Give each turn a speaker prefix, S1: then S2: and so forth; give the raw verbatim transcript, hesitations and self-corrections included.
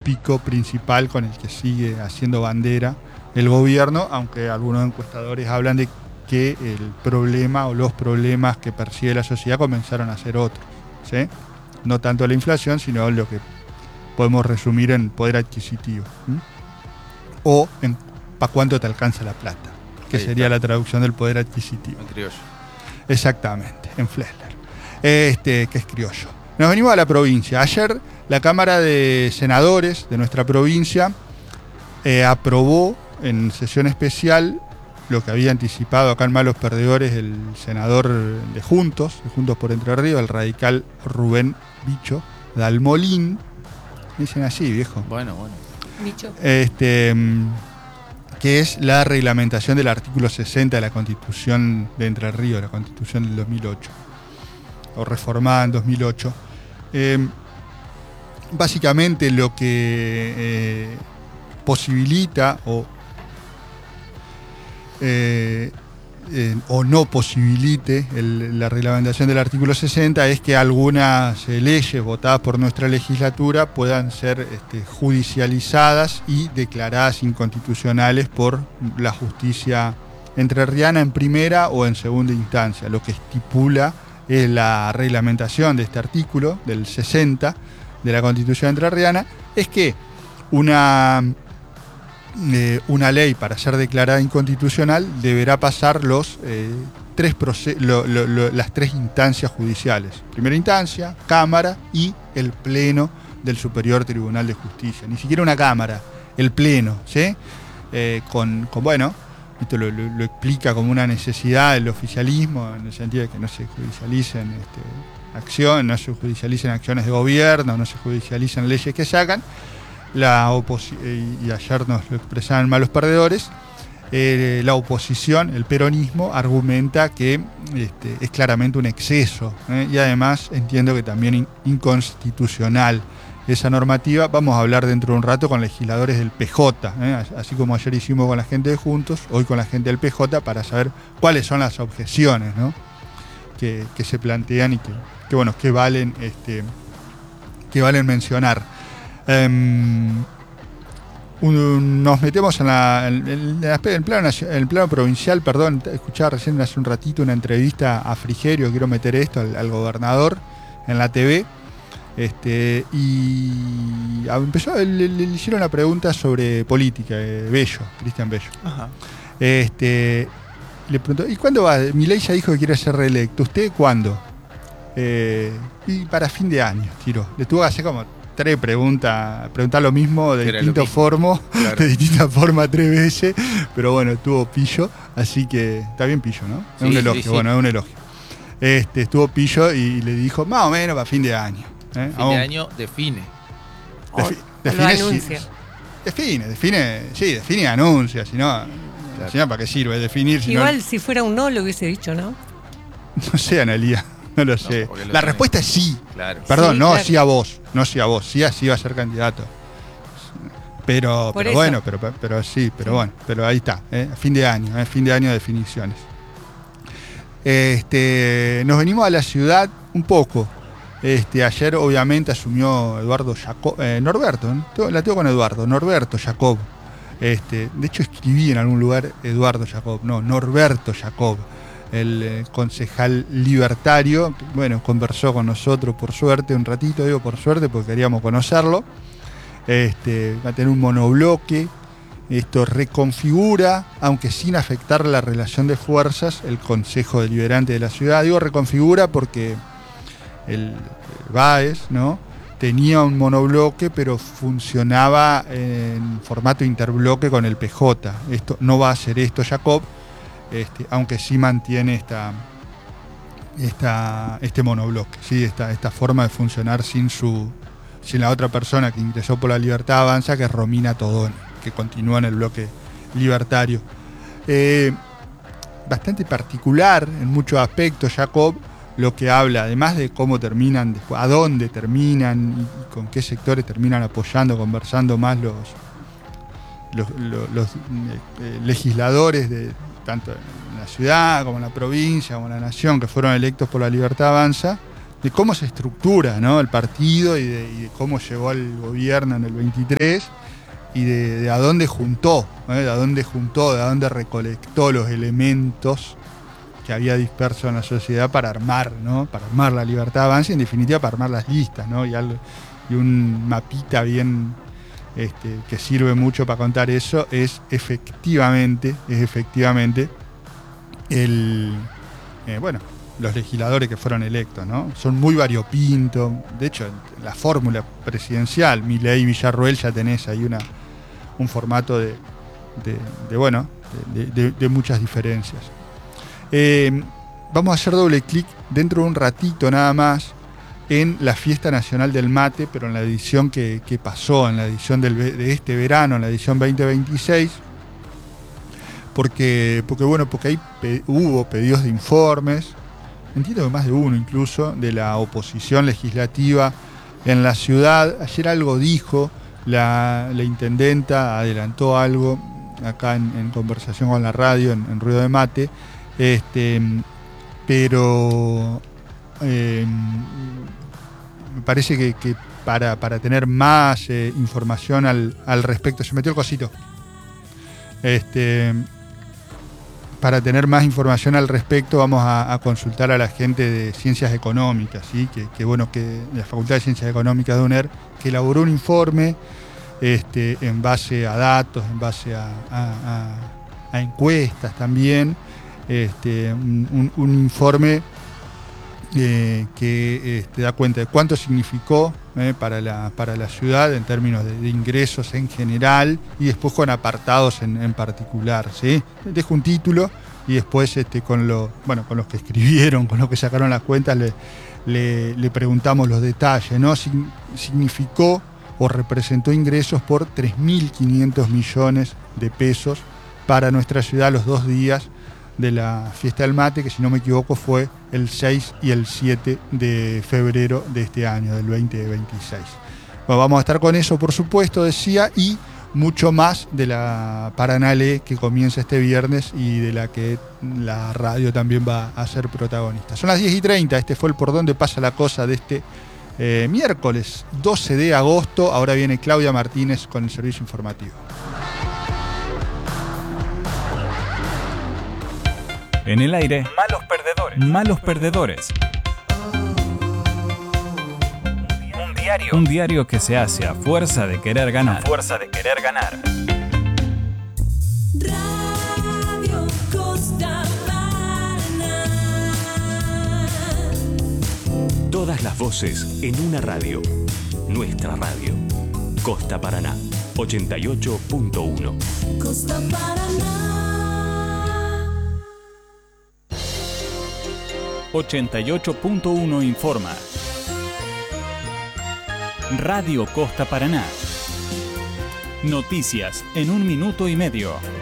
S1: tópico principal con el que sigue haciendo bandera el gobierno, aunque algunos encuestadores hablan de que el problema o los problemas que percibe la sociedad comenzaron a ser otros, ¿sí? No tanto la inflación, sino lo que podemos resumir en poder adquisitivo, ¿sí? O en para cuánto te alcanza la plata, que
S2: Ahí
S1: sería
S2: está.
S1: la traducción del poder adquisitivo.
S2: En criollo.
S1: Exactamente, en Flesler, este, que es criollo. Nos venimos a la provincia. Ayer la Cámara de Senadores de nuestra provincia eh, aprobó en sesión especial lo que había anticipado acá en Malos Perdedores el senador de Juntos, de Juntos por Entre Ríos, el radical Rubén Bicho Dalmolín. Dicen así, viejo.
S2: Bueno, bueno.
S3: Bicho.
S1: Este, que es la reglamentación del artículo sesenta de la Constitución de Entre Ríos, la Constitución del dos mil ocho, o reformada en dos mil ocho. Eh, básicamente lo que eh, posibilita o, eh, eh, o no posibilite el, la reglamentación del artículo sesenta es que algunas eh, leyes votadas por nuestra legislatura puedan ser este, judicializadas y declaradas inconstitucionales por la justicia entrerriana en primera o en segunda instancia. Lo que estipula es la reglamentación de este artículo, del sesenta de la Constitución entrerriana, es que una, eh, una ley para ser declarada inconstitucional deberá pasar los, eh, tres proce- lo, lo, lo, las tres instancias judiciales. Primera instancia, Cámara y el Pleno del Superior Tribunal de Justicia. Ni siquiera una Cámara, el Pleno, ¿sí? Eh, con, con, bueno, esto lo, lo, lo explica como una necesidad del oficialismo, en el sentido de que no se judicialicen este, acciones, no se judicialicen acciones de gobierno, no se judicialicen leyes que sacan. La oposi- y ayer nos lo expresaban Malos Perdedores, eh, la oposición, el peronismo, argumenta que este, es claramente un exceso, ¿eh? Y además entiendo que también in- inconstitucional esa normativa. Vamos a hablar dentro de un rato con legisladores del P J, ¿eh? Así como ayer hicimos con la gente de Juntos, hoy con la gente del P J, para saber cuáles son las objeciones, ¿no? que, que se plantean y que, que bueno, que valen, este, que valen mencionar. Um, un, nos metemos en, la, en, en, en, el plano, en el plano provincial, perdón, escuchaba recién hace un ratito una entrevista a Frigerio, quiero meter esto al, al gobernador en la T V. Este, y empezó, le, le hicieron una pregunta sobre política, eh, Bello, Cristian Bello.
S2: Ajá.
S1: Este, le preguntó, ¿y cuándo va? Milei ya dijo que quiere ser reelecto. ¿Usted cuándo? Eh, y para fin de año, tiró. Le tuvo que hacer como tres preguntas, preguntar lo mismo de distintas formas, claro. de distintas formas tres veces, pero bueno, estuvo pillo, así que está bien pillo, ¿no? Es sí, un elogio, sí, sí. bueno, es un elogio. Este, estuvo pillo y le dijo, más o menos para fin de año. ¿Eh?
S2: Fin de año define.
S1: Defi define, sí, define, define, sí, define y anuncia, si no, claro. si no, ¿para qué sirve definir? Si
S3: Igual
S1: no,
S3: si fuera un no lo hubiese dicho, ¿no?
S1: No sé, Analía, no lo sé. No, lo La tiene. respuesta es sí.
S2: Claro.
S1: Perdón,
S3: sí,
S1: no
S3: claro.
S1: sí a vos, no sí a vos, sí así va a ser candidato. Pero, pero bueno, pero, pero sí, pero sí. bueno, pero ahí está, ¿eh? fin de año, ¿eh? fin de año de definiciones. Este, nos venimos a la ciudad un poco. Este, ayer obviamente asumió Eduardo Jacob, eh, Norberto, ¿no? La tengo con Eduardo, Norberto Jacob. Este, de hecho escribí en algún lugar Eduardo Jacob, no, Norberto Jacob, el eh, concejal libertario, que, bueno, conversó con nosotros por suerte un ratito, digo por suerte porque queríamos conocerlo. Este, va a tener un monobloque, esto reconfigura, aunque sin afectar la relación de fuerzas, el Consejo Deliberante de la ciudad. Digo reconfigura porque el Báez, ¿no? tenía un monobloque, pero funcionaba en formato interbloque con el P J. Esto no va a hacer esto Jacob, este, aunque sí mantiene esta, esta, este monobloque, ¿sí? esta, esta forma de funcionar sin, su, sin la otra persona que ingresó por la Libertad Avanza, que es Romina Todón, que continúa en el bloque libertario. Eh, bastante particular en muchos aspectos Jacob, lo que habla, además de cómo terminan, a dónde terminan y con qué sectores terminan apoyando, conversando más los, los, los, los eh, legisladores de tanto en la ciudad como en la provincia como en la nación que fueron electos por la Libertad Avanza, de cómo se estructura, ¿no?, el partido y de, y de cómo llegó al gobierno en el veintitrés y de, de a dónde juntó, ¿eh? de a dónde juntó, de a dónde recolectó los elementos que había disperso en la sociedad para armar, ¿no?, para armar la Libertad Avanza y en definitiva para armar las listas, ¿no?, y, algo, y un mapita bien este, que sirve mucho para contar eso es efectivamente, es efectivamente el, eh, bueno, los legisladores que fueron electos, ¿no? Son muy variopintos. De hecho, en la fórmula presidencial, Milei y Villarroel, ya tenés ahí una, un formato de, de, de bueno, de, de, de muchas diferencias. Eh, vamos a hacer doble clic dentro de un ratito nada más en la Fiesta Nacional del Mate, pero en la edición que, que pasó, en la edición del, de este verano, en la edición veinte veintiséis, porque, porque bueno, porque ahí pe- hubo pedidos de informes, entiendo que más de uno incluso, de la oposición legislativa en la ciudad. Ayer algo dijo la, la intendenta, adelantó algo acá en, en conversación con la radio, en, en Ruido de Mate, este, pero eh, me parece que, que para, para tener más eh, información al, al respecto, se metió el cosito, este... Para tener más información al respecto vamos a, a consultar a la gente de Ciencias Económicas, ¿sí? que, que bueno, que de la Facultad de Ciencias Económicas de U N E R, que elaboró un informe este, en base a datos, en base a, a, a, a encuestas también, este, un, un, un informe eh, que este, da cuenta de cuánto significó eh, para, la, para la ciudad en términos de, de ingresos en general y después con apartados en, en particular, ¿sí? Dejo un título y después este, con, lo, bueno, con los que escribieron, con los que sacaron las cuentas, le, le, le preguntamos los detalles, ¿no? Sign- significó o representó ingresos por tres mil quinientos millones de pesos para nuestra ciudad los dos días de la Fiesta del Mate, que si no me equivoco fue el seis y el siete de febrero de este año, del veinte veintiséis. Bueno, vamos a estar con eso, por supuesto, decía, y mucho más de la Paranale que comienza este viernes y de la que la radio también va a ser protagonista. Son las diez y treinta, este fue el Por Dónde Pasa la Cosa de este eh, miércoles doce de agosto. Ahora viene Claudia Martínez con el servicio informativo.
S2: En el aire, malos perdedores. Malos perdedores. Un diario. Un diario que se hace a fuerza de querer ganar. A fuerza de querer ganar.
S4: Radio Costa Paraná.
S5: Todas las voces en una radio. Nuestra radio. Costa Paraná, ochenta y ocho punto uno.
S4: Costa Paraná.
S2: ochenta y ocho punto uno informa. Radio Costa Paraná. Noticias en un minuto y medio.